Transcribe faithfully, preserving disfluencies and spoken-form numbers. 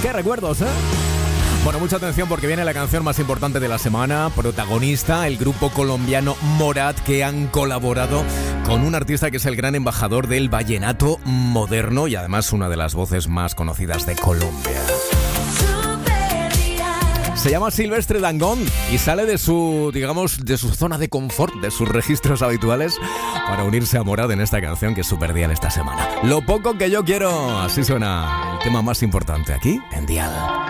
Qué recuerdos, ¿eh? Bueno, mucha atención porque viene la canción más importante de la semana. Protagonista, el grupo colombiano Morat, que han colaborado con un artista que es el gran embajador del vallenato moderno y además una de las voces más conocidas de Colombia. Se llama Silvestre Dangond y sale de su, digamos, de su zona de confort, de sus registros habituales, para unirse a Morat en esta canción que es súper dial esta semana. Lo poco que yo quiero, así suena el tema más importante aquí en Dial.